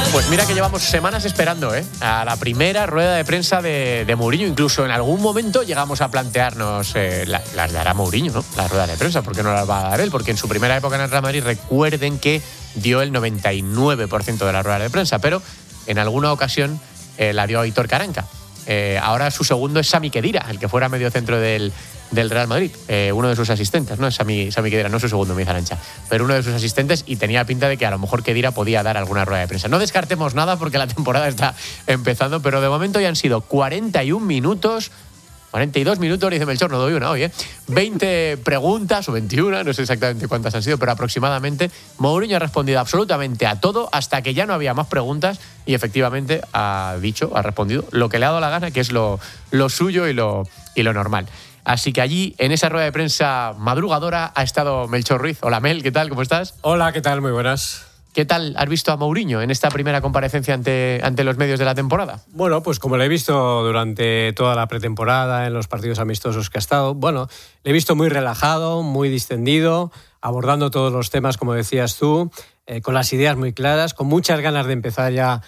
Pues mira que llevamos semanas esperando a la primera rueda de prensa de Mourinho. Incluso en algún momento llegamos a plantearnos, las dará Mourinho, ¿no? Las ruedas de prensa, ¿por qué no las va a dar él? Porque en su primera época en el Real Madrid, recuerden que dio el 99% de las ruedas de prensa, pero en alguna ocasión la dio Aitor Karanka. Ahora su segundo es Sami Khedira, el que fuera mediocentro del Real Madrid, uno de sus asistentes, ¿no? Sami Khedira, no su segundo, me dice Arantxa, pero uno de sus asistentes, y tenía pinta de que a lo mejor Khedira podía dar alguna rueda de prensa. No descartemos nada porque la temporada está empezando, pero de momento ya han sido 41 minutos, 42 minutos, dice Melchor, no doy una hoy, 20 preguntas o 21, no sé exactamente cuántas han sido, pero aproximadamente. Mourinho ha respondido absolutamente a todo hasta que ya no había más preguntas y efectivamente ha respondido lo que le ha dado la gana, que es lo suyo y lo normal. Así que allí, en esa rueda de prensa madrugadora, ha estado Melchor Ruiz. Hola, Mel, ¿qué tal? ¿Cómo estás? Hola, ¿qué tal? Muy buenas. ¿Qué tal has visto a Mourinho en esta primera comparecencia ante los medios de la temporada? Bueno, pues como le he visto durante toda la pretemporada, en los partidos amistosos que ha estado, bueno, le he visto muy relajado, muy distendido, abordando todos los temas, como decías tú, con las ideas muy claras, con muchas ganas de empezar ya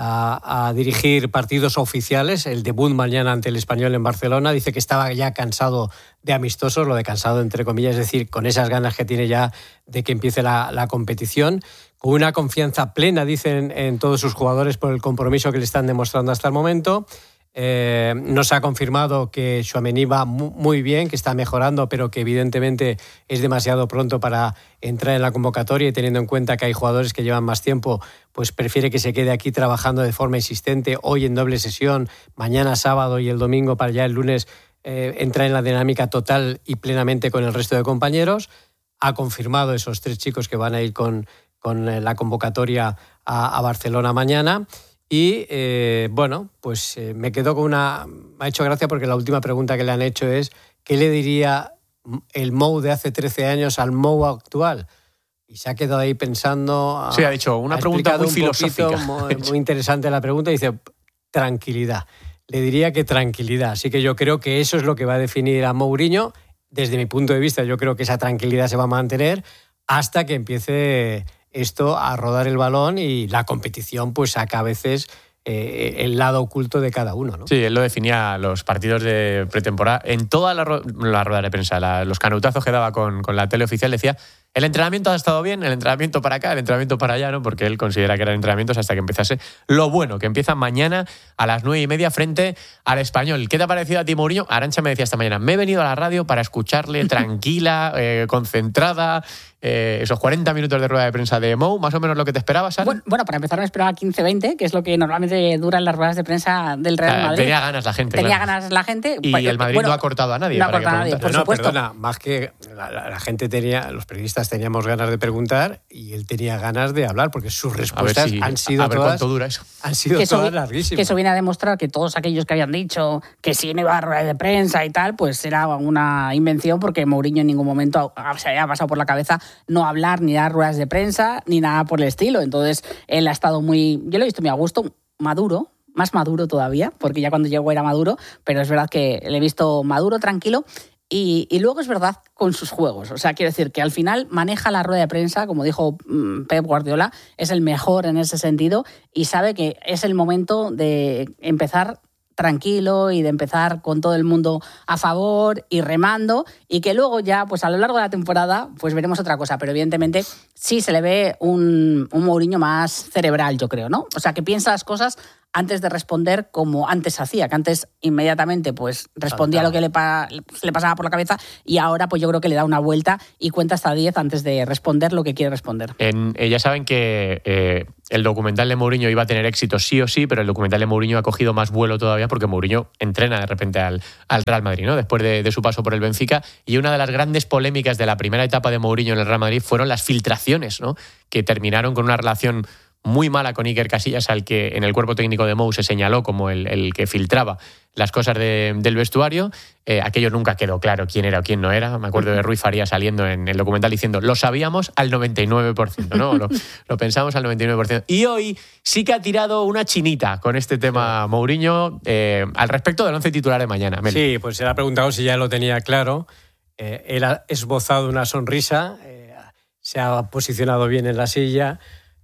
a dirigir partidos oficiales. El debut mañana ante el Español en Barcelona. Dice que estaba ya cansado de amistosos, lo de cansado entre comillas, es decir, con esas ganas que tiene ya de que empiece la competición, con una confianza plena, dicen, en todos sus jugadores por el compromiso que le están demostrando hasta el momento. Nos ha confirmado que Tchouaméni va muy bien, que está mejorando, pero que evidentemente es demasiado pronto para entrar en la convocatoria, y teniendo en cuenta que hay jugadores que llevan más tiempo, pues prefiere que se quede aquí trabajando de forma insistente, hoy en doble sesión, mañana sábado y el domingo, para ya el lunes entrar en la dinámica total y plenamente con el resto de compañeros. Ha confirmado esos 3 chicos que van a ir con la convocatoria a Barcelona mañana. Y bueno, pues me quedo con una... Me ha hecho gracia porque la última pregunta que le han hecho es ¿qué le diría el Mou de hace 13 años al Mou actual? Y se ha quedado ahí pensando... Sí, ha dicho una pregunta muy filosófica. Muy interesante la pregunta. Dice, tranquilidad. Le diría que tranquilidad. Así que yo creo que eso es lo que va a definir a Mourinho. Desde mi punto de vista, yo creo que esa tranquilidad se va a mantener hasta que empiece esto a rodar el balón y la competición pues saca a veces el lado oculto de cada uno, ¿no? Sí, él lo definía los partidos de pretemporada. En toda la rueda de prensa, los canutazos que daba con la tele oficial, decía: el entrenamiento ha estado bien, el entrenamiento para acá, el entrenamiento para allá, ¿no? Porque él considera que eran entrenamientos hasta que empezase lo bueno, que empieza mañana a las 9:30 frente al Español. ¿Qué te ha parecido a ti, Mourinho? Arantxa me decía esta mañana: me he venido a la radio para escucharle tranquila, concentrada. Esos 40 minutos de rueda de prensa de Mou, más o menos lo que te esperabas, ¿Ana? Bueno, para empezar me esperaba 15-20, que es lo que normalmente duran las ruedas de prensa del Real Madrid. Tenía ganas la gente. Ganas la gente. Y el Madrid no ha cortado a nadie. No ha cortado a nadie, por supuesto. Perdona, más que la gente tenía, los periodistas teníamos ganas de preguntar y él tenía ganas de hablar, porque sus respuestas han sido todas... ¿Cuánto dura eso? Han sido todas larguísimas. Que eso viene a demostrar que todos aquellos que habían dicho que si no iba a rueda de prensa y tal, pues era una invención, porque Mourinho en ningún momento se había pasado por la cabeza no hablar ni dar ruedas de prensa ni nada por el estilo. Entonces él ha estado yo lo he visto muy a gusto, maduro, más maduro todavía, porque ya cuando llegó era maduro, pero es verdad que le he visto maduro, tranquilo. Y luego es verdad con sus juegos. O sea, quiero decir que al final maneja la rueda de prensa, como dijo Pep Guardiola, es el mejor en ese sentido y sabe que es el momento de empezar tranquilo y de empezar con todo el mundo a favor y remando, y que luego ya, pues a lo largo de la temporada, pues veremos otra cosa. Pero evidentemente sí se le ve un Mourinho más cerebral, yo creo, ¿no? O sea, que piensa las cosas antes de responder, como antes hacía, que antes inmediatamente pues respondía lo que le pasaba por la cabeza, y ahora pues yo creo que le da una vuelta y cuenta hasta 10 antes de responder lo que quiere responder. Ya saben que el documental de Mourinho iba a tener éxito sí o sí, pero el documental de Mourinho ha cogido más vuelo todavía porque Mourinho entrena de repente al Real Madrid, ¿no? Después de su paso por el Benfica, y una de las grandes polémicas de la primera etapa de Mourinho en el Real Madrid fueron las filtraciones, ¿no? Que terminaron con una relación muy mala con Iker Casillas, al que en el cuerpo técnico de Mou se señaló como el que filtraba las cosas del vestuario. Aquello nunca quedó claro quién era o quién no era. Me acuerdo de Rui Faría saliendo en el documental diciendo: lo sabíamos al 99%, ¿no? Lo pensamos al 99%. Y hoy sí que ha tirado una chinita con este tema Mourinho al respecto del 11 titular de mañana. Meli. Sí, pues se le ha preguntado si ya lo tenía claro. Él ha esbozado una sonrisa, se ha posicionado bien en la silla.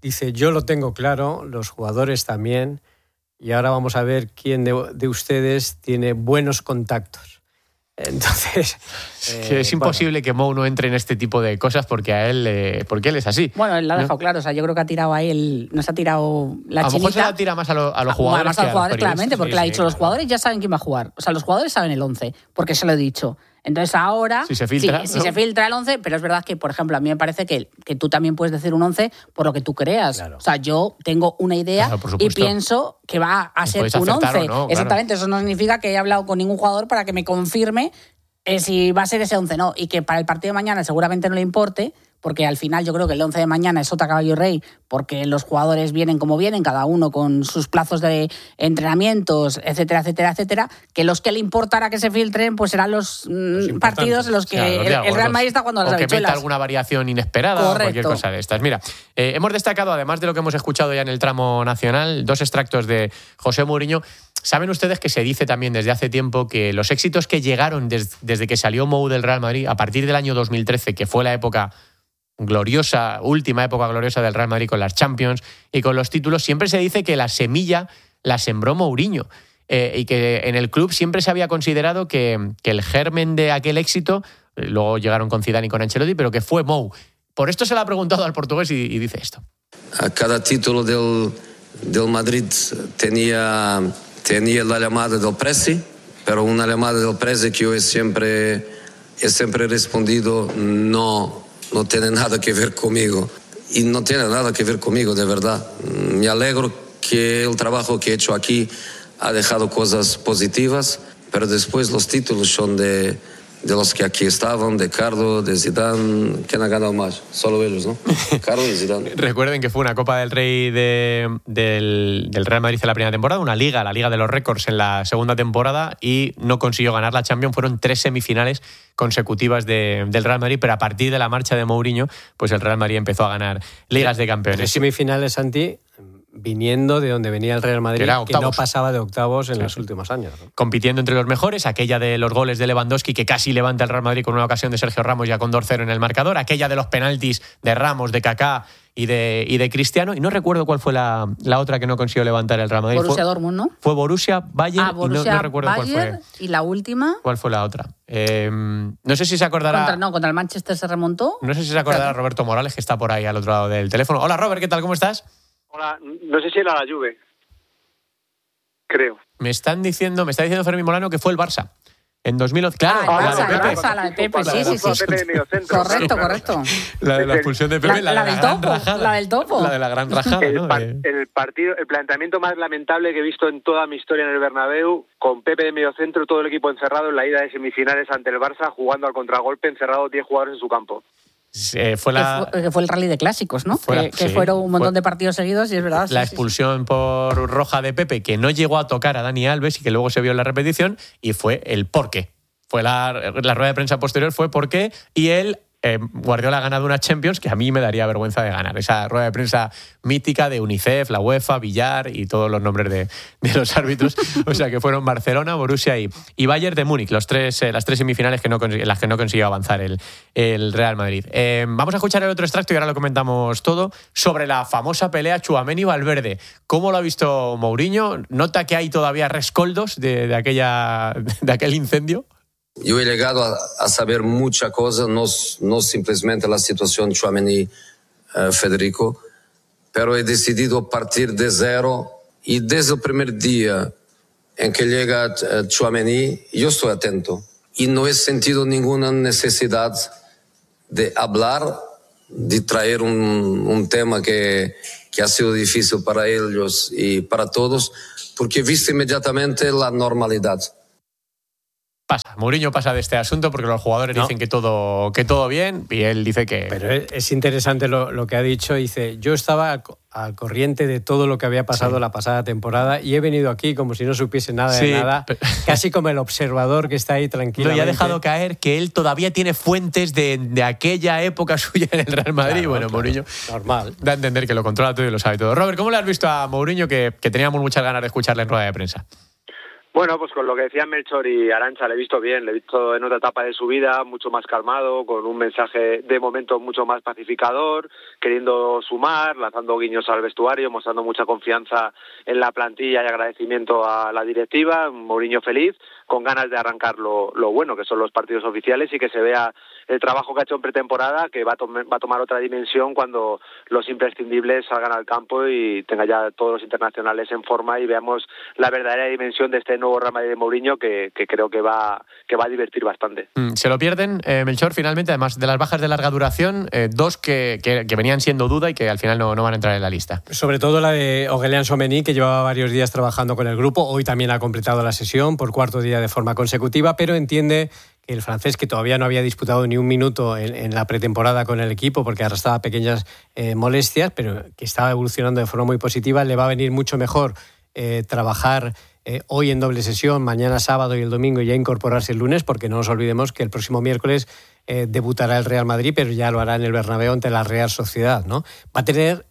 dice, yo lo tengo claro, los jugadores también, y ahora vamos a ver quién de ustedes tiene buenos contactos. Entonces, que es imposible que Mou no entre en este tipo de cosas porque él es así. Bueno, él lo ha dejado ¿no? claro. O sea, yo creo que ha tirado ahí no se ha tirado la chinita. A lo mejor se la tira más a los jugadores. Más a los jugadores, claramente, porque sí, le ha dicho, claro. los jugadores ya saben quién va a jugar. O sea, los jugadores saben el 11, porque se lo he dicho. Entonces ahora, Si se filtra, si ¿no? se filtra el 11, pero es verdad que, por ejemplo, a mí me parece que tú también puedes decir un 11 por lo que tú creas. Claro. O sea, yo tengo una idea Claro, por y supuesto. pienso que va a ser Puedes un acertar 11. o no, claro. Exactamente, eso no significa que haya hablado con ningún jugador para que me confirme si va a ser ese 11 no. Y que para el partido de mañana seguramente no le importe, porque al final yo creo que el 11 de mañana es Sota, Caballo y Rey, porque los jugadores vienen como vienen, cada uno con sus plazos de entrenamientos, etcétera, etcétera, etcétera, que los que le importará que se filtren pues serán los partidos en los que Claro, de el Real Madrid está jugando a las o que habichuelas. meta alguna variación inesperada o cualquier cosa de estas. Mira, hemos destacado, además de lo que hemos escuchado ya en el tramo nacional, 2 extractos de José Mourinho. Saben ustedes que se dice también desde hace tiempo que los éxitos que llegaron desde que salió Mou del Real Madrid, a partir del año 2013, que fue la época gloriosa, última época gloriosa del Real Madrid con las Champions y con los títulos, siempre se dice que la semilla la sembró Mourinho y que en el club siempre se había considerado que el germen de aquel éxito, luego llegaron con Zidane y con Ancelotti, pero que fue Mou. Por esto se le ha preguntado al portugués y dice esto. Cada título del Madrid tenía la llamada del Presi, pero una llamada del Presi que yo he siempre respondido no tiene nada que ver conmigo. Y no tiene nada que ver conmigo, de verdad. Me alegro que el trabajo que he hecho aquí ha dejado cosas positivas, pero después los títulos son de los que aquí estaban, de Carlo, de Zidane. ¿Quién ha ganado más? Solo ellos, ¿no? Carlo y Zidane. Recuerden que fue una Copa del Rey del Real Madrid en la primera temporada, una liga, la Liga de los Récords en la segunda temporada, y no consiguió ganar la Champions. Fueron 3 semifinales consecutivas del Real Madrid, pero a partir de la marcha de Mourinho, pues el Real Madrid empezó a ganar Ligas de Campeones. 3 semifinales, Santi, viniendo de donde venía el Real Madrid, que no pasaba de octavos en los últimos años, ¿no? Compitiendo entre los mejores, aquella de los goles de Lewandowski, que casi levanta el Real Madrid con una ocasión de Sergio Ramos ya con 2-0 en el marcador, aquella de los penaltis de Ramos, de Kaká y de Cristiano, y no recuerdo cuál fue la otra que no consiguió levantar el Real Madrid. Borussia Dortmund, ¿no? Fue Borussia, Bayern, Borussia, y no recuerdo Bayern, cuál fue. ¿Y la última? ¿Cuál fue la otra? No sé si se acordará... Contra el Manchester se remontó. No sé si se acordará Roberto Morales, que está por ahí al otro lado del teléfono. Hola, Robert, ¿qué tal? ¿Cómo estás? Hola, no sé si era la Juve. Creo. Me está diciendo Fermín Molano que fue el Barça. En 2011, claro, la de Pepe, sí. Correcto. La de la expulsión de Pepe, la de la gran rajada. La del topo. La de la gran rajada, ¿no? El planteamiento más lamentable que he visto en toda mi historia en el Bernabéu, con Pepe de mediocentro, todo el equipo encerrado en la ida de semifinales ante el Barça, jugando al contragolpe, encerrado 10 jugadores en su campo. Que fue el rally de clásicos, ¿no? Que fueron un montón de partidos seguidos y es verdad. La expulsión por roja de Pepe, que no llegó a tocar a Dani Alves y que luego se vio en la repetición, y fue el porqué. Fue la rueda de prensa posterior, fue porqué, y él... Guardiola ha ganado una Champions que a mí me daría vergüenza de ganar. Esa rueda de prensa mítica de UNICEF, la UEFA, Villar y todos los nombres de los árbitros. O sea, que fueron Barcelona, Borussia y Bayern de Múnich, las tres semifinales en las que no consiguió avanzar el Real Madrid. Vamos a escuchar el otro extracto y ahora lo comentamos todo sobre la famosa pelea Tchouaméni-Valverde. ¿Cómo lo ha visto Mourinho? ¿Nota que hay todavía rescoldos de aquel incendio? Yo he llegado a saber muchas cosas, no simplemente la situación Tchouaméni-Federico, pero he decidido partir de cero y desde el primer día en que llega Tchouaméni, yo estoy atento y no he sentido ninguna necesidad de hablar, de traer un tema que ha sido difícil para ellos y para todos, porque he visto inmediatamente la normalidad. Mourinho pasa de este asunto porque los jugadores dicen que todo bien y él dice que... Pero es interesante lo que ha dicho. Dice, yo estaba al corriente de todo lo que había pasado la pasada temporada y he venido aquí como si no supiese nada de nada, casi como el observador que está ahí tranquilo. Y ha dejado caer que él todavía tiene fuentes de aquella época suya en el Real Madrid. Claro, bueno, Mourinho normal. Da a entender que lo controla todo y lo sabe todo. Robert, ¿cómo le has visto a Mourinho que teníamos muchas ganas de escucharle en rueda de prensa? Bueno, pues con lo que decían Melchor y Arantxa le he visto bien, le he visto en otra etapa de su vida mucho más calmado, con un mensaje de momento mucho más pacificador, queriendo sumar, lanzando guiños al vestuario, mostrando mucha confianza en la plantilla y agradecimiento a la directiva, un Mourinho feliz, con ganas de arrancar lo bueno, que son los partidos oficiales, y que se vea el trabajo que ha hecho en pretemporada, que va a tomar otra dimensión cuando los imprescindibles salgan al campo y tenga ya todos los internacionales en forma y veamos la verdadera dimensión de este nuevo Real Madrid de Mourinho, que creo que va a divertir bastante. Se lo pierden, Melchor, finalmente, además de las bajas de larga duración, dos que venían siendo duda y que al final no van a entrar en la lista. Sobre todo la de Aurélien Tchouameni, que llevaba varios días trabajando con el grupo. Hoy también ha completado la sesión por cuarto día de forma consecutiva, pero entiende que el francés, que todavía no había disputado ni un minuto en la pretemporada con el equipo porque arrastraba pequeñas molestias, pero que estaba evolucionando de forma muy positiva, le va a venir mucho mejor trabajar hoy en doble sesión, mañana sábado y el domingo, y ya incorporarse el lunes, porque no nos olvidemos que el próximo miércoles debutará el Real Madrid, pero ya lo hará en el Bernabéu ante la Real Sociedad, ¿no? Va a tener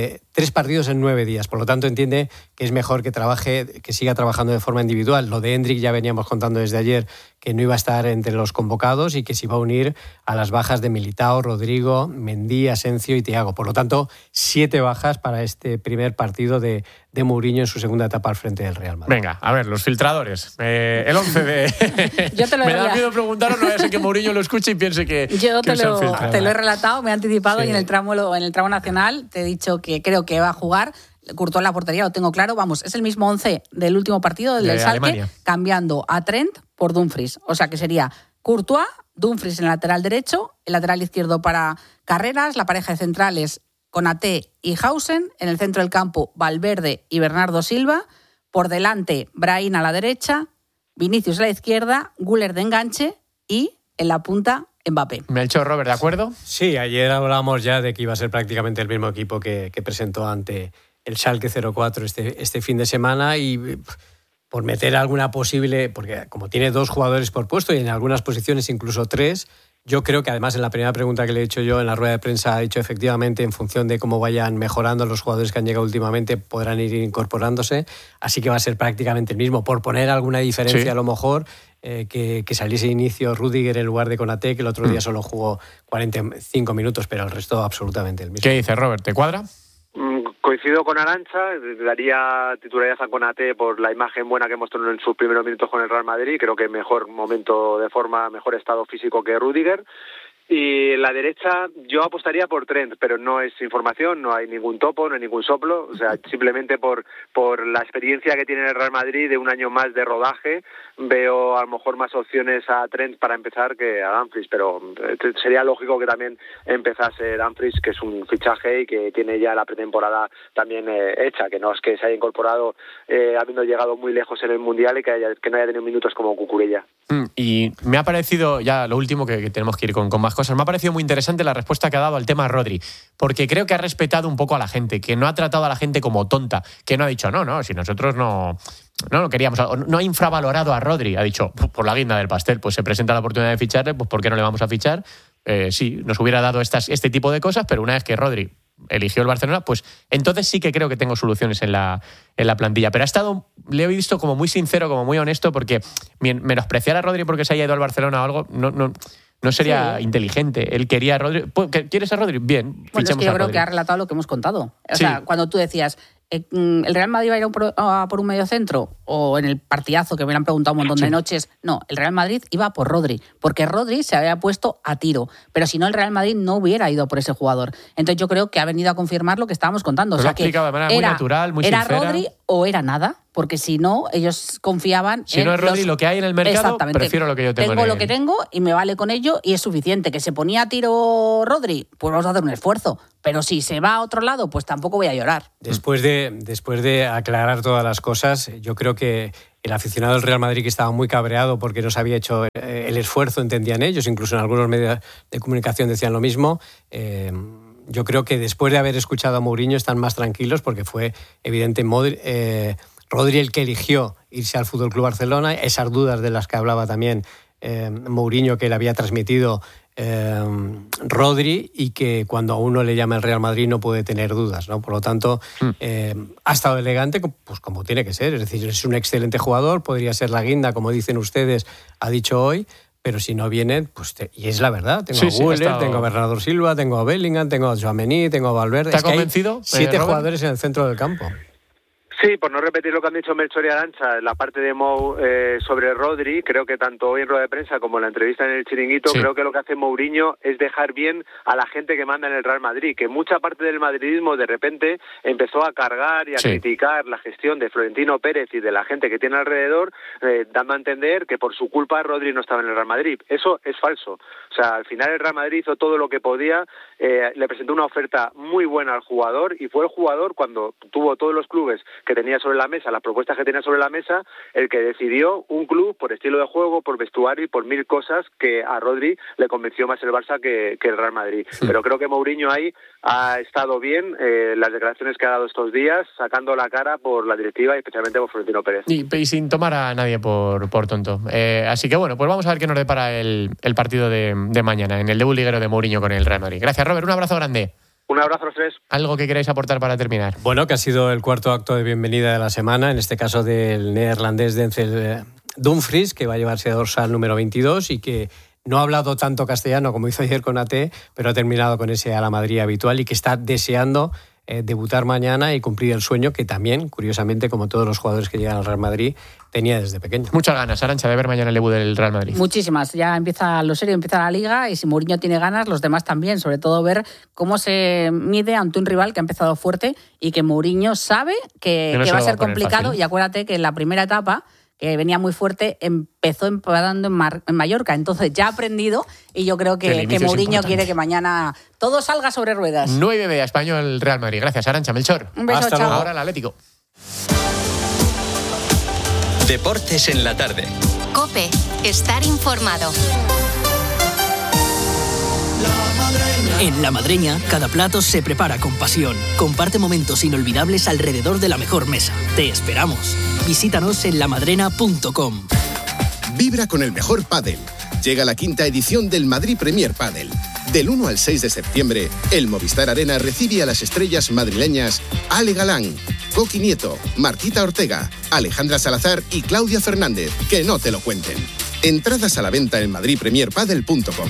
3 partidos en 9 días, por lo tanto entiende que es mejor que siga trabajando de forma individual. Lo de Endrick ya veníamos contando desde ayer, que no iba a estar entre los convocados y que se iba a unir a las bajas de Militao, Rodrigo, Mendy, Asensio y Thiago. Por lo tanto, 7 bajas para este primer partido de Mourinho en su segunda etapa al frente del Real Madrid. Venga, a ver, los filtradores. El 11 de... Yo te lo me da miedo preguntaros, no vaya a ser que Mourinho lo escuche y piense que... Yo te lo he relatado. relatado, me he anticipado, Sí. y en el tramo nacional te he dicho que creo que va a jugar. Courtois en la portería, lo tengo claro. Vamos, es el mismo 11 del último partido, del Schalke, Alemania, cambiando a Trent por Dumfries. O sea que sería Courtois, Dumfries en el lateral derecho, el lateral izquierdo para Carreras, la pareja de centrales Konaté y Hausen, en el centro del campo Valverde y Bernardo Silva, por delante Brahim a la derecha, Vinicius a la izquierda, Güler de enganche y en la punta Mbappé. Melchor, Robert, ¿de acuerdo? Sí, ayer hablábamos ya de que iba a ser prácticamente el mismo equipo que presentó ante el Schalke 04 este fin de semana, y por meter alguna posible, porque como tiene 2 jugadores por puesto y en algunas posiciones incluso 3, yo creo que además en la primera pregunta que le he hecho yo en la rueda de prensa ha dicho efectivamente en función de cómo vayan mejorando los jugadores que han llegado últimamente podrán ir incorporándose, así que va a ser prácticamente el mismo, por poner alguna diferencia. Sí. A lo mejor que saliese inicio Rüdiger en lugar de Konaté, que el otro día solo jugó 45 minutos, pero el resto absolutamente el mismo. ¿Qué dice Robert? ¿Te cuadra? Coincido con Arantxa, daría titularidad a Konaté por la imagen buena que mostró en sus primeros minutos con el Real Madrid. Creo que mejor momento de forma, mejor estado físico que Rüdiger. Y la derecha yo apostaría por Trent, pero no es información, no hay ningún topo, no hay ningún soplo, o sea, simplemente por la experiencia que tiene el Real Madrid de un año más de rodaje, veo a lo mejor más opciones a Trent para empezar que a Dumfries, pero sería lógico que también empezase Dumfries, que es un fichaje y que tiene ya la pretemporada también hecha, que no es que se haya incorporado habiendo llegado muy lejos en el Mundial y que no haya tenido minutos como Cucurella. Y me ha parecido, ya lo último, que tenemos que ir con más cosas, me ha parecido muy interesante la respuesta que ha dado al tema Rodri, porque creo que ha respetado un poco a la gente, que no ha tratado a la gente como tonta, que no ha dicho, no, si nosotros no lo queríamos, no ha infravalorado a Rodri, ha dicho, por la guinda del pastel, pues se presenta la oportunidad de ficharle, pues ¿por qué no le vamos a fichar? Sí, nos hubiera dado este tipo de cosas, pero una vez que Rodri eligió el Barcelona, pues entonces sí que creo que tengo soluciones en la plantilla. Pero le he visto como muy sincero, como muy honesto, porque menospreciar a Rodri porque se haya ido al Barcelona o algo, no sería inteligente. Él quería a Rodri. ¿Quieres a Rodri? Bien, bueno, es que yo creo que ha relatado lo que hemos contado. O sea, cuando tú decías, ¿el Real Madrid va a ir a por un mediocentro? O en el partidazo que me lo han preguntado un montón de noches. No, el Real Madrid iba por Rodri, porque Rodri se había puesto a tiro. Pero si no, el Real Madrid no hubiera ido por ese jugador. Entonces yo creo que ha venido a confirmar lo que estábamos contando. Pero o sea, que de manera muy natural, muy sincera. ¿Era Rodri o era nada? Porque si no, ellos confiaban si no es Rodri, lo que hay en el mercado, prefiero lo que yo tengo. Tengo lo que tengo y me vale con ello y es suficiente. ¿Que se ponía a tiro Rodri? Pues vamos a hacer un esfuerzo. Pero si se va a otro lado, pues tampoco voy a llorar. Después de aclarar todas las cosas, yo creo que el aficionado del Real Madrid, que estaba muy cabreado porque no se había hecho el esfuerzo, entendían ellos, incluso en algunos medios de comunicación decían lo mismo. Yo creo que después de haber escuchado a Mourinho están más tranquilos porque fue evidente Rodri el que eligió irse al FC Barcelona. Esas dudas de las que hablaba también Mourinho, que le había transmitido Rodri, y que cuando a uno le llama el Real Madrid no puede tener dudas, ¿no? Por lo tanto, ha estado elegante, pues como tiene que ser. Es decir, es un excelente jugador, podría ser la guinda, como dicen ustedes, ha dicho hoy, pero si no viene, pues y es la verdad. Tengo a Güler, tengo a Bernardo Silva, tengo a Bellingham, tengo a Tchouaméni, tengo a Valverde. ¿Te ha convencido? 7 jugadores en el centro del campo. Sí, por no repetir lo que han dicho Melchor y Arantxa, la parte de Mou sobre Rodri, creo que tanto hoy en rueda de prensa como en la entrevista en el Chiringuito, creo que lo que hace Mourinho es dejar bien a la gente que manda en el Real Madrid, que mucha parte del madridismo de repente empezó a cargar y a criticar la gestión de Florentino Pérez y de la gente que tiene alrededor, dando a entender que por su culpa Rodri no estaba en el Real Madrid. Eso es falso. O sea, al final el Real Madrid hizo todo lo que podía, le presentó una oferta muy buena al jugador, y fue el jugador, cuando tuvo todos los clubes que tenía sobre la mesa, las propuestas que tenía sobre la mesa, el que decidió un club por estilo de juego, por vestuario y por mil cosas que a Rodri le convenció más el Barça que el Real Madrid. Pero creo que Mourinho ahí ha estado bien, las declaraciones que ha dado estos días, sacando la cara por la directiva y especialmente por Florentino Pérez. Y sin tomar a nadie por tonto. Así que bueno, pues vamos a ver qué nos depara el partido de mañana, en el debut liguero de Mourinho con el Real Madrid. Gracias, Robert, un abrazo grande. Un abrazo a los tres. ¿Algo que queráis aportar para terminar? Bueno, que ha sido el cuarto acto de bienvenida de la semana, en este caso del neerlandés Denzel Dumfries, que va a llevarse dorsal número 22 y que no ha hablado tanto castellano como hizo ayer con AT, pero ha terminado con ese a la Madrid habitual y que está deseando debutar mañana y cumplir el sueño que también, curiosamente, como todos los jugadores que llegan al Real Madrid, tenía desde pequeño. Muchas ganas, Arantxa, de ver mañana el debut del Real Madrid. Muchísimas. Ya empieza lo serio, empieza la Liga, y si Mourinho tiene ganas, los demás también. Sobre todo ver cómo se mide ante un rival que ha empezado fuerte y que Mourinho sabe que va a ser complicado. Fácil. Y acuérdate que en la primera etapa, que venía muy fuerte, empezó empatando en Mallorca. Entonces ya ha aprendido, y yo creo que Mourinho quiere que mañana todo salga sobre ruedas. 9:30, Español Real Madrid. Gracias, Arantxa. Melchor. Un beso, hasta chao. luego. Ahora el Atlético. Deportes en la tarde. COPE. Estar informado. En La Madreña, cada plato se prepara con pasión. Comparte momentos inolvidables alrededor de la mejor mesa. Te esperamos. Visítanos en lamadrena.com. Vibra con el mejor pádel. Llega la 5ª edición del Madrid Premier Pádel. Del 1 al 6 de septiembre, el Movistar Arena recibe a las estrellas madrileñas Ale Galán, Coqui Nieto, Martita Ortega, Alejandra Salazar y Claudia Fernández. Que no te lo cuenten. Entradas a la venta en madridpremierpadel.com.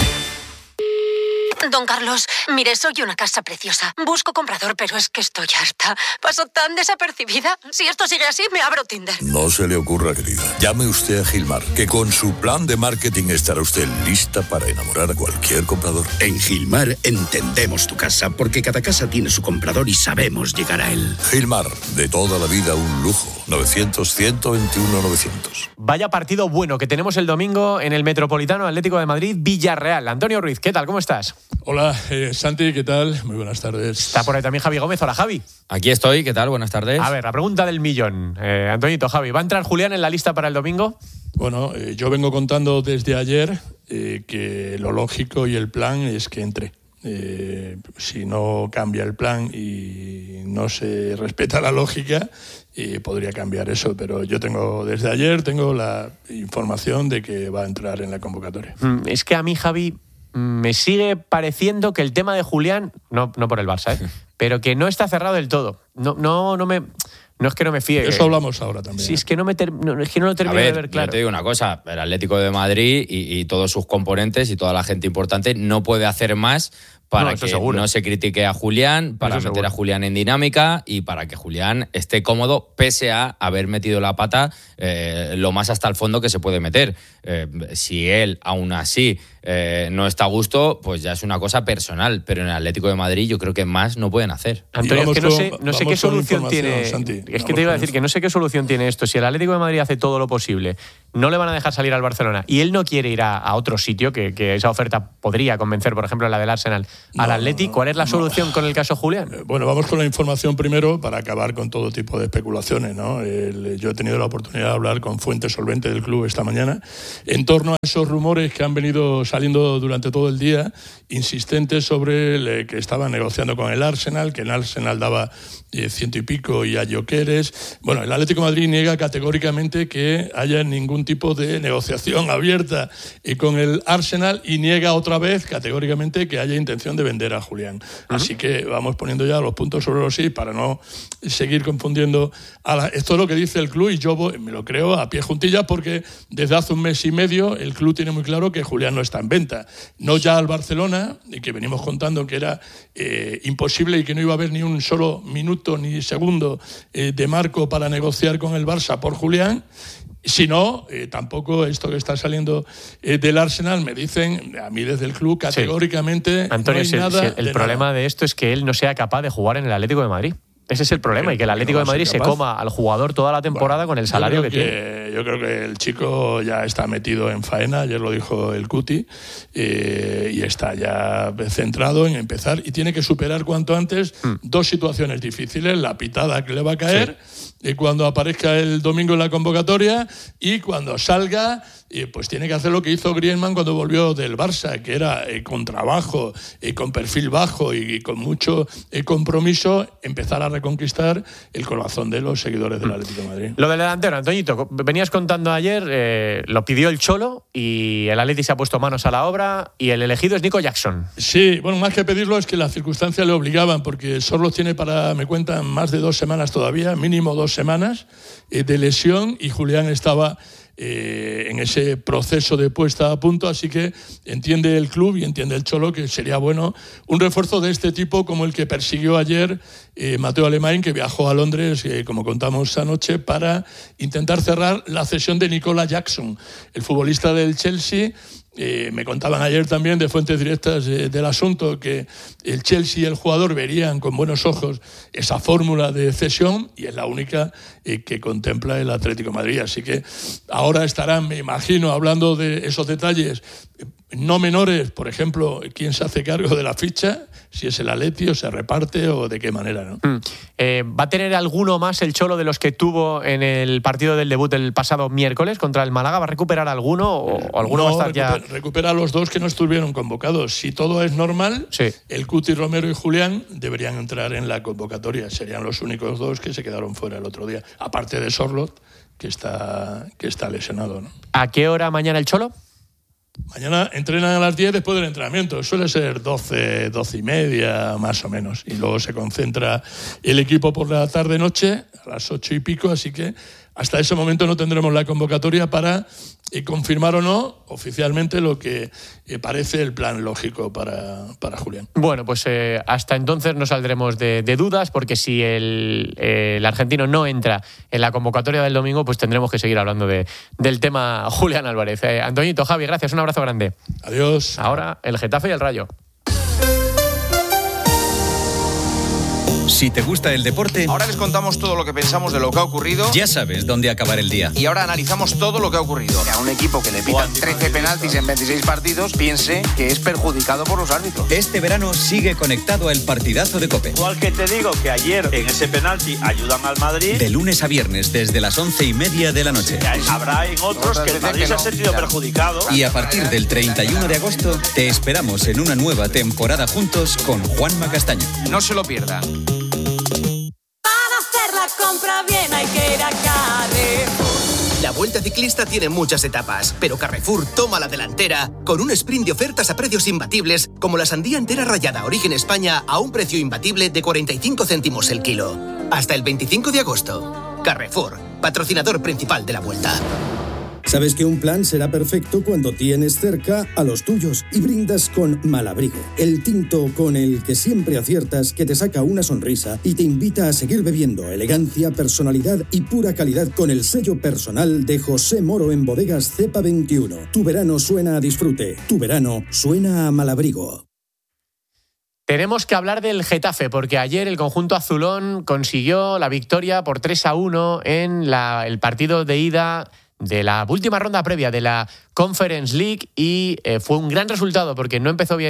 Don Carlos, mire, soy una casa preciosa. Busco comprador, pero es que estoy harta. Paso tan desapercibida. Si esto sigue así, me abro Tinder. No se le ocurra, querida. Llame usted a Gilmar, que con su plan de marketing estará usted lista para enamorar a cualquier comprador. En Gilmar entendemos tu casa, porque cada casa tiene su comprador y sabemos llegar a él. Gilmar, de toda la vida un lujo. 900-121-900. Vaya partido bueno que tenemos el domingo en el Metropolitano Atlético de Madrid, Villarreal. Antonio Ruiz, ¿qué tal? ¿Cómo estás? Hola, Santi, ¿qué tal? Muy buenas tardes. Está por ahí también Javi Gómez. Hola, Javi. Aquí estoy, ¿qué tal? Buenas tardes. A ver, la pregunta del millón. Antoñito, Javi, ¿va a entrar Julián en la lista para el domingo? Bueno, yo vengo contando desde ayer que lo lógico y el plan es que entre. Si no cambia el plan y no se respeta la lógica, podría cambiar eso, pero yo desde ayer tengo la información de que va a entrar en la convocatoria. Es que a mí, Javi, me sigue pareciendo que el tema de Julián, no por el Barça, pero que no está cerrado del todo. No es que no me fíe. Eso hablamos ahora también. Sí, es que no lo termino de ver claro. Yo te digo una cosa, el Atlético de Madrid y todos sus componentes y toda la gente importante no puede hacer más para que no se critique a Julián, para meter a Julián en dinámica y para que Julián esté cómodo pese a haber metido la pata lo más hasta el fondo que se puede meter. Si él aún así no está a gusto, pues ya es una cosa personal, pero en el Atlético de Madrid yo creo que más no pueden hacer. Antonio, es que no sé qué solución tiene. Santi, es que te iba a decir que no sé qué solución tiene esto. Si el Atlético de Madrid hace todo lo posible, no le van a dejar salir al Barcelona y él no quiere ir a otro sitio, que esa oferta podría convencer, por ejemplo, la del Arsenal al Atlético. ¿Cuál es la solución con el caso Julián? Bueno, vamos con la información primero para acabar con todo tipo de especulaciones, ¿no? Yo he tenido la oportunidad de hablar con fuentes solventes del club esta mañana en torno a esos rumores que han venido saliendo durante todo el día, insistentes sobre que estaba negociando con el Arsenal, que el Arsenal daba 100 y pico y a Gyökeres. Bueno, el Atlético de Madrid niega categóricamente que haya ningún tipo de negociación abierta con el Arsenal y niega otra vez categóricamente que haya intención de vender a Julián. Así que vamos poniendo ya los puntos sobre los i para no seguir confundiendo. Esto es lo que dice el club y yo me lo creo a pie juntillas porque desde hace un mes y medio el club tiene muy claro que Julián no está en venta. No ya al Barcelona, y que venimos contando que era imposible y que no iba a haber ni un solo minuto ni segundo de marco para negociar con el Barça por Julián. Si no, tampoco esto que está saliendo del Arsenal, me dicen a mí desde el club categóricamente. Sí. Antonio, no hay nada el problema de esto es que él no sea capaz de jugar en el Atlético de Madrid. Ese es el problema, y que el Atlético de Madrid se coma al jugador toda la temporada con el salario que tiene. Yo creo que el chico ya está metido en faena, ayer lo dijo el Cuti, y está ya centrado en empezar, y tiene que superar cuanto antes dos situaciones difíciles: la pitada que le va a caer cuando aparezca el domingo en la convocatoria, y cuando salga, pues tiene que hacer lo que hizo Griezmann cuando volvió del Barça, que era con trabajo, con perfil bajo y con mucho compromiso, empezar a reconquistar el corazón de los seguidores del Atlético de Madrid. Lo del delantero, Antoñito, venías contando ayer, lo pidió el Cholo y el Atleti se ha puesto manos a la obra y el elegido es Nico Jackson. Sí, bueno, más que pedirlo es que las circunstancias le obligaban, porque Sorloth tiene me cuentan, más de 2 semanas todavía, mínimo 2 semanas de lesión, y Julián estaba en ese proceso de puesta a punto, así que entiende el club y entiende el Cholo que sería bueno un refuerzo de este tipo como el que persiguió ayer Mateo Alemany, que viajó a Londres, como contamos anoche, para intentar cerrar la cesión de Nicola Jackson, el futbolista del Chelsea. Me contaban ayer también de fuentes directas del asunto que el Chelsea y el jugador verían con buenos ojos esa fórmula de cesión, y es la única que contempla el Atlético de Madrid. Así que ahora estarán, me imagino, hablando de esos detalles no menores, por ejemplo, quién se hace cargo de la ficha, si es el Atleti o se reparte o de qué manera, ¿no? ¿Va a tener alguno más el Cholo de los que tuvo en el partido del debut el pasado miércoles contra el Málaga? ¿Va a recuperar alguno o alguno va a estar ya...? Recupera a los 2 que no estuvieron convocados. Si todo es normal, el Cuti, Romero y Julián deberían entrar en la convocatoria. Serían los únicos 2 que se quedaron fuera el otro día, aparte de Sorloth, que está lesionado, ¿no? ¿A qué hora mañana el Cholo? Mañana entrenan a las 10 después del entrenamiento. Suele ser 12 y media, más o menos. Y luego se concentra el equipo por la tarde-noche, a las 8 y pico. Así que hasta ese momento no tendremos la convocatoria para confirmar o no oficialmente lo que parece el plan lógico para Julián. Bueno, pues hasta entonces no saldremos de dudas, porque si el argentino no entra en la convocatoria del domingo, pues tendremos que seguir hablando del tema Julián Álvarez. Antoñito, Javi, gracias, un abrazo grande. Adiós. Ahora el Getafe y el Rayo. Si te gusta el deporte, ahora les contamos todo lo que pensamos de lo que ha ocurrido. Ya sabes dónde acabar el día. Y ahora analizamos todo lo que ha ocurrido. Que a un equipo que le pitan 13 penaltis en 26 partidos piense que es perjudicado por los árbitros. Este verano sigue conectado al partidazo de COPE. Igual que te digo que ayer en ese penalti ayudan al Madrid. De lunes a viernes desde las 11:30 de la noche. Habrá en otros que el Madrid se ha sentido perjudicado. Y a partir del 31 de agosto te esperamos en una nueva temporada juntos con Juanma Castaño. No se lo pierdan. Compra bien, hay que ir a Carrefour. La Vuelta Ciclista tiene muchas etapas, pero Carrefour toma la delantera con un sprint de ofertas a precios imbatibles, como la sandía entera rallada Origen España a un precio imbatible de 45 céntimos el kilo. Hasta el 25 de agosto. Carrefour, patrocinador principal de la Vuelta. Sabes que un plan será perfecto cuando tienes cerca a los tuyos y brindas con Malabrigo, el tinto con el que siempre aciertas, que te saca una sonrisa y te invita a seguir bebiendo elegancia, personalidad y pura calidad con el sello personal de José Moro en Bodegas Cepa 21. Tu verano suena a disfrute, tu verano suena a Malabrigo. Tenemos que hablar del Getafe, porque ayer el conjunto azulón consiguió la victoria por 3-1 en el partido de ida de la última ronda previa de la Conference League, y fue un gran resultado porque no empezó bien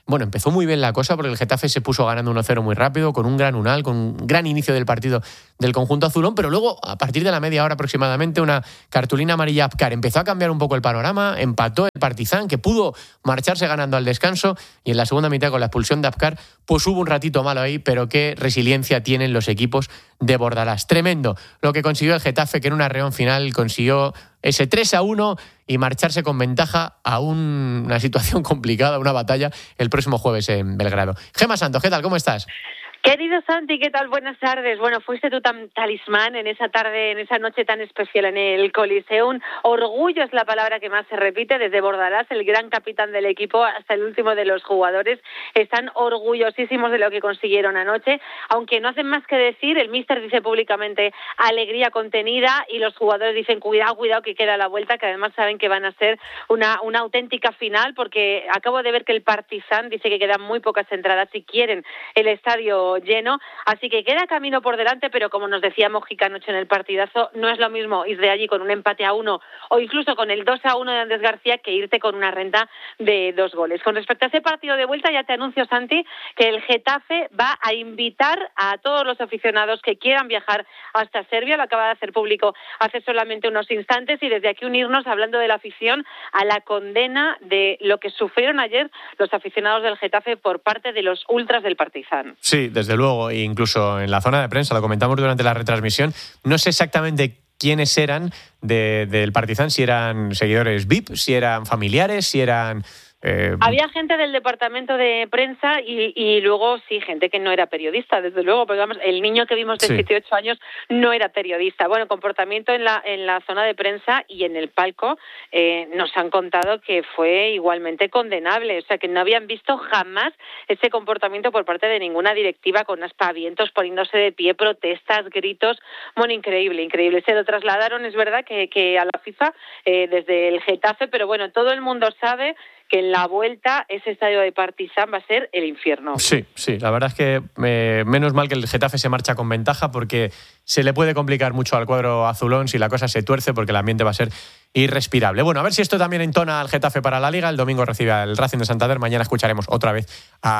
bueno, empezó muy bien la cosa porque el Getafe se puso ganando 1-0 muy rápido, con un gran Unal, con un gran inicio del partido del conjunto azulón, pero luego, a partir de la media hora aproximadamente, una cartulina amarilla a Apcar empezó a cambiar un poco el panorama, empató el Partizan, que pudo marcharse ganando al descanso, y en la segunda mitad, con la expulsión de Apcar, pues hubo un ratito malo ahí, pero qué resiliencia tienen los equipos de Bordalás. Tremendo lo que consiguió el Getafe, que en un arreón final consiguió ese 3-1 y marcharse con ventaja a una situación complicada, una batalla, el próximo jueves en Belgrado. Gemma Santos, ¿qué tal? ¿Cómo estás? Querido Santi, ¿qué tal? Buenas tardes. Bueno, fuiste tú tan talismán en esa tarde, en esa noche tan especial en el Coliseum. Orgullo es la palabra que más se repite desde Bordalás, el gran capitán del equipo, hasta el último de los jugadores. Están orgullosísimos de lo que consiguieron anoche, aunque no hacen más que decir, el míster dice públicamente alegría contenida y los jugadores dicen cuidado que queda la vuelta, que además saben que van a ser una auténtica final, porque acabo de ver que el Partizan dice que quedan muy pocas entradas si quieren el estadio lleno, así que queda camino por delante, pero como nos decía Mojica anoche en el partidazo, no es lo mismo ir de allí con un empate a 1 o incluso con el 2-1 de Andrés García que irte con una renta de 2 goles. Con respecto a ese partido de vuelta, ya te anuncio, Santi, que el Getafe va a invitar a todos los aficionados que quieran viajar hasta Serbia, lo acaba de hacer público hace solamente unos instantes, y desde aquí unirnos, hablando de la afición, a la condena de lo que sufrieron ayer los aficionados del Getafe por parte de los ultras del Partizan. Sí, desde luego, incluso en la zona de prensa, lo comentamos durante la retransmisión, no sé exactamente quiénes eran del Partizan, si eran seguidores VIP, si eran familiares, si eran... Había gente del departamento de prensa y luego sí, gente que no era periodista, desde luego, porque vamos, el niño que vimos de 18 años no era periodista. Bueno, comportamiento en la zona de prensa y en el palco nos han contado que fue igualmente condenable, o sea, que no habían visto jamás ese comportamiento por parte de ninguna directiva, con aspavientos, poniéndose de pie, protestas, gritos. Bueno, increíble. Se lo trasladaron, es verdad, que a la FIFA desde el Getafe, pero bueno, todo el mundo sabe que en la vuelta ese estadio de Partizan va a ser el infierno. Sí, la verdad es que menos mal que el Getafe se marcha con ventaja, porque se le puede complicar mucho al cuadro azulón si la cosa se tuerce, porque el ambiente va a ser irrespirable. Bueno, a ver si esto también entona al Getafe para la Liga. El domingo recibe al Racing de Santander. Mañana escucharemos otra vez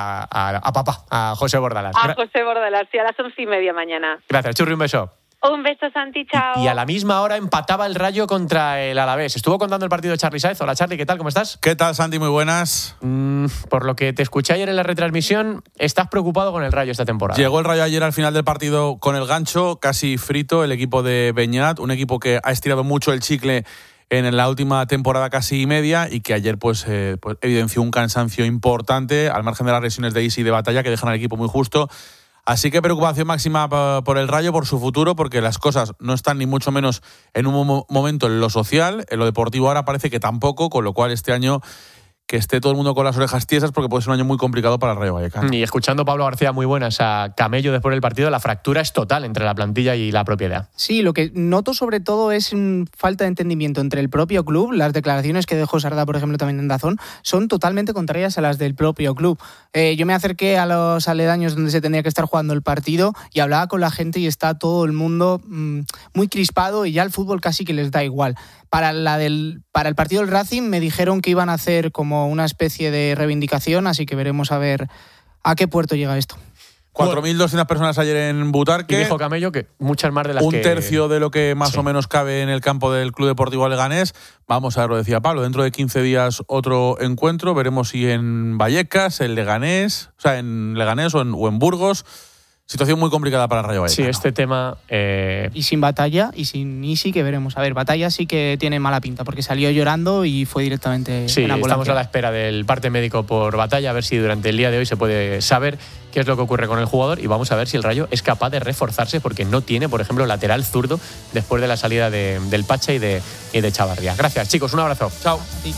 a José Bordalás. A José Bordalás, sí, a las 11:30 mañana. Gracias, Churri, un beso. Un beso, Santi, chao. Y a la misma hora empataba el Rayo contra el Alavés. Estuvo contando el partido de Charly Sáez. Hola, Charly, ¿qué tal? ¿Cómo estás? ¿Qué tal, Santi? Muy buenas. Por lo que te escuché ayer en la retransmisión, estás preocupado con el Rayo esta temporada. Llegó el Rayo ayer al final del partido con el gancho, casi frito, el equipo de Beñat, un equipo que ha estirado mucho el chicle en la última temporada casi media, y que ayer pues evidenció un cansancio importante, al margen de las lesiones de Isi y de Batalla, que dejan al equipo muy justo. Así que preocupación máxima por el Rayo, por su futuro, porque las cosas no están ni mucho menos en un momento en lo social, en lo deportivo ahora parece que tampoco, con lo cual este año que esté todo el mundo con las orejas tiesas, porque puede ser un año muy complicado para el Rayo Vallecano. Y escuchando a Pablo García, muy buenas, a Camello después del partido, la fractura es total entre la plantilla y la propiedad. Sí, lo que noto sobre todo es falta de entendimiento entre el propio club. Las declaraciones que dejó Sardá, por ejemplo, también en Dazón, son totalmente contrarias a las del propio club. Yo me acerqué a los aledaños donde se tendría que estar jugando el partido y hablaba con la gente, y está todo el mundo muy crispado, y ya el fútbol casi que les da igual. Para el partido del Racing me dijeron que iban a hacer como una especie de reivindicación, así que veremos a ver a qué puerto llega esto. 4.200 personas ayer en Butarque. Y dijo Camello que muchas más de las un tercio de lo que más o menos cabe en el campo del Club Deportivo Leganés. Vamos a ver, lo decía Pablo, dentro de 15 días otro encuentro. Veremos si en Vallecas, en Leganés o en Burgos. Situación muy complicada para el Rayo Vallecano. Sí, este tema... Y sin Batalla y sin Isi, que veremos. A ver, Batalla sí que tiene mala pinta, porque salió llorando y fue directamente sí, en ambulancia. Estamos a la espera del parte médico por Batalla, a ver si durante el día de hoy se puede saber qué es lo que ocurre con el jugador, y vamos a ver si el Rayo es capaz de reforzarse, porque no tiene, por ejemplo, lateral zurdo después de la salida del Pacha y de Chavarría. Gracias, chicos, un abrazo. Chao. Sí.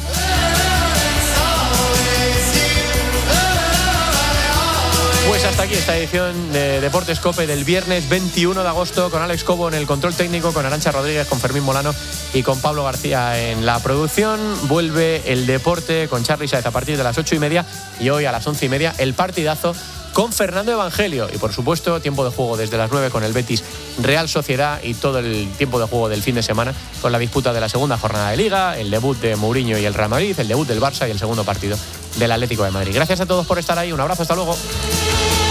Pues hasta aquí esta edición de Deportes COPE del viernes 21 de agosto, con Alex Cobo en el control técnico, con Arantxa Rodríguez, con Fermín Molano y con Pablo García en la producción. Vuelve el deporte con Charly Sáez a partir de las 8:30, y hoy a las 11:30 el partidazo con Fernando Evangelio. Y por supuesto, tiempo de juego desde las 9 con el Betis Real Sociedad y todo el tiempo de juego del fin de semana con la disputa de la segunda jornada de Liga, el debut de Mourinho y el Real Madrid, el debut del Barça y el segundo partido del Atlético de Madrid. Gracias a todos por estar ahí, un abrazo, hasta luego.